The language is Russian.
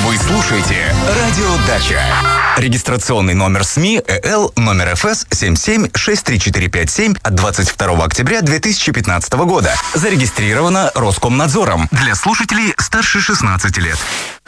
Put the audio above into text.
Вы слушаете «Радио Дача». Регистрационный номер СМИ ЭЛ номер ФС 77-63457 от 22 октября 2015 года. Зарегистрировано Роскомнадзором. Для слушателей старше 16 лет.